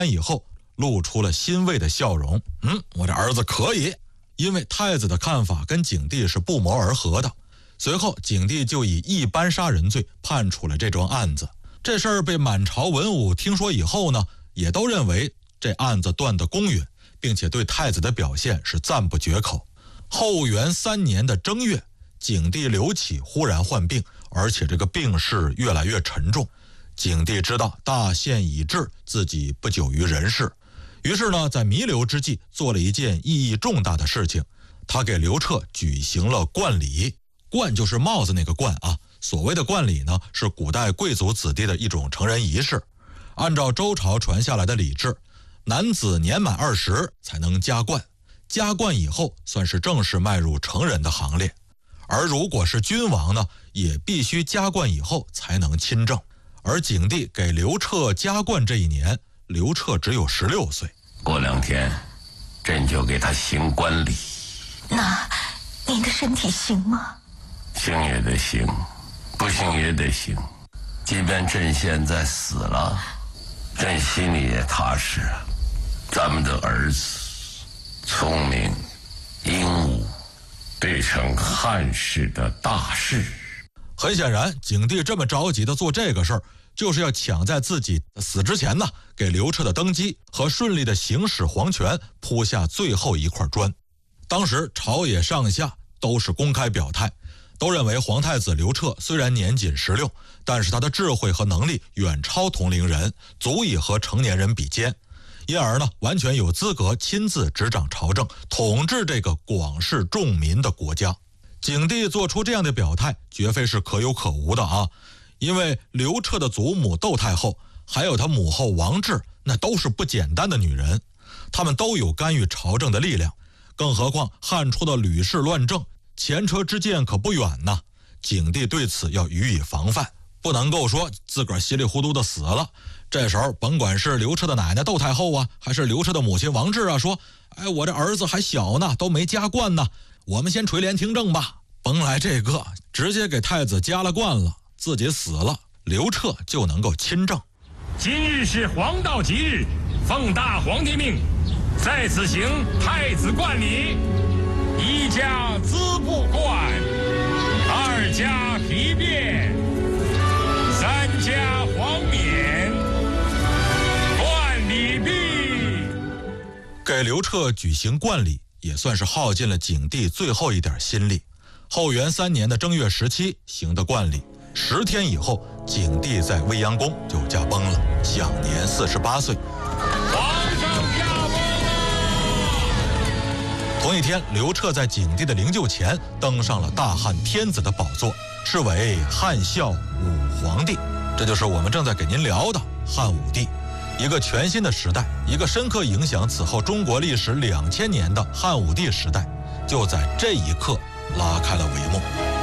以后露出了欣慰的笑容。我这儿子可以。因为太子的看法跟景帝是不谋而合的，随后景帝就以一般杀人罪判处了这桩案子。这事儿被满朝文武听说以后呢，也都认为这案子断得公允，并且对太子的表现是赞不绝口。后元3年的正月，景帝刘启忽然患病，而且这个病势越来越沉重。景帝知道大限已至，自己不久于人世，于是呢，在弥留之际做了一件意义重大的事情，他给刘彻举行了冠礼。冠就是帽子那个冠啊。所谓的冠礼呢，是古代贵族子弟的一种成人仪式。按照周朝传下来的礼制，男子年满20才能加冠，加冠以后算是正式迈入成人的行列。而如果是君王呢，也必须加冠以后才能亲政。而景帝给刘彻加冠这一年，刘彻只有16岁。 过2天，朕就给他行冠礼。 那您的身体行吗？ 行也得行，不行也得行。即便朕现在死了，朕心里也踏实。咱们的儿子聪明英武，必成汉室的大事。 很显然，景帝这么着急的做这个事儿，就是要抢在自己死之前呢，给刘彻的登基和顺利的行使皇权铺下最后一块砖。当时朝野上下都是公开表态，都认为皇太子刘彻虽然年仅16，但是他的智慧和能力远超同龄人，足以和成年人比肩，因而呢，完全有资格亲自执掌朝政，统治这个广世众民的国家。景帝做出这样的表态，绝非是可有可无的啊！因为刘彻的祖母窦太后，还有他母后王氏，那都是不简单的女人，她们都有干预朝政的力量。更何况汉初的吕氏乱政，前车之鉴可不远呐。景帝对此要予以防范，不能够说自个儿稀里糊涂的死了。这时候甭管是刘彻的奶奶窦太后啊，还是刘彻的母亲王氏啊，说我这儿子还小呢，都没加冠呢，我们先垂帘听政吧。甭来这个，直接给太子加了冠了，自己死了，刘彻就能够亲政。 今日是黄道吉日，奉大皇帝命，在此行太子冠礼。1加资布冠，2加皮鞭，3加黄冕，冠礼毕。 给刘彻举行冠礼，也算是耗尽了景帝最后一点心力。后元3年的正月17行的冠礼，10天以后，景帝在未央宫就驾崩了，享年48岁。 皇上驾崩了！ 同一天，刘彻在景帝的灵柩前登上了大汉天子的宝座，是为汉孝武皇帝。这就是我们正在给您聊的汉武帝，一个全新的时代，一个深刻影响此后中国历史2000年的汉武帝时代，就在这一刻拉开了帷幕。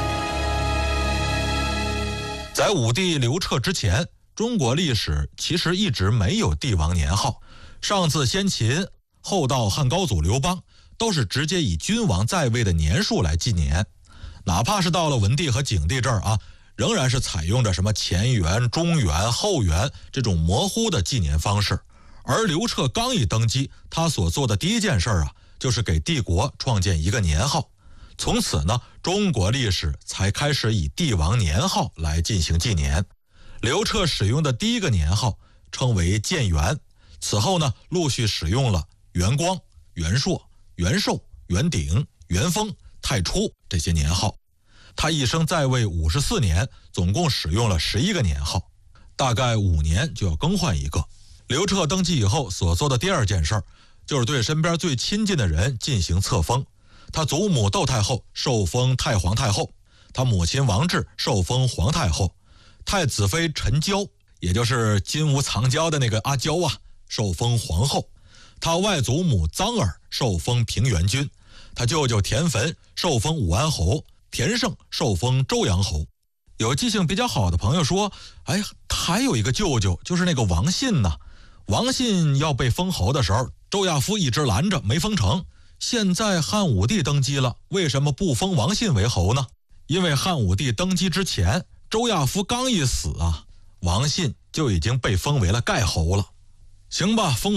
在武帝刘彻之前，中国历史其实一直没有帝王年号。上自先秦，后到汉高祖刘邦，都是直接以君王在位的年数来纪年。哪怕是到了文帝和景帝这儿啊，仍然是采用着什么前元、中元、后元这种模糊的纪年方式。而刘彻刚一登基，他所做的第一件事啊，就是给帝国创建一个年号。从此呢，中国历史才开始以帝王年号来进行纪年。刘彻使用的第一个年号称为建元，此后呢，陆续使用了元光、元朔、元寿、元鼎、元丰、太初这些年号。他一生在位54年，总共使用了11个年号，大概5年就要更换一个。刘彻登基以后所做的第二件事，就是对身边最亲近的人进行册封。他祖母窦太后受封太皇太后，他母亲王氏受封皇太后，太子妃陈娇，也就是金屋藏娇的那个阿娇啊，受封皇后。他外祖母臧儿受封平原君，他舅舅田汾受封武安侯，田胜受封周阳侯。有记性比较好的朋友说，还有一个舅舅，就是那个王信呢。王信要被封侯的时候，周亚夫一直拦着没封成。现在汉武帝登基了，为什么不封王信为侯呢？因为汉武帝登基之前，周亚夫刚一死啊，王信就已经被封为了盖侯了。行吧，封